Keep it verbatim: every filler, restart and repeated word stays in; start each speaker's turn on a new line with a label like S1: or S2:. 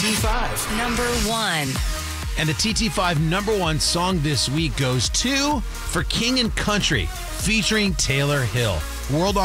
S1: T five.
S2: Number one.
S3: And the T T five number one song this week goes to For King and Country, featuring Taylor Hill. World